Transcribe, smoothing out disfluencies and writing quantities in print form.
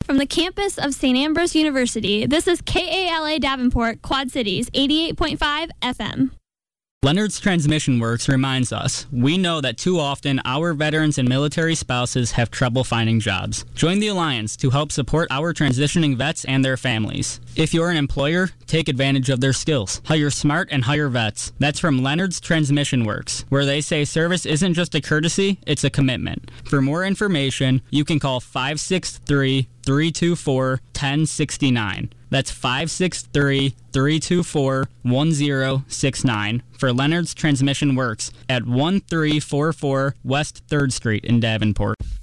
from the campus of St. Ambrose University. This is KALA Davenport, Quad Cities, 88.5 FM. Leonard's Transmission Works reminds us, we know that too often our veterans and military spouses have trouble finding jobs. Join the Alliance to help support our transitioning vets and their families. If you're an employer, take advantage of their skills. Hire smart and hire vets. That's from Leonard's Transmission Works, where they say service isn't just a courtesy, it's a commitment. For more information, you can call 563-324-1069. That's 563-324-1069 for Leonard's Transmission Works at 1344 West 3rd Street in Davenport.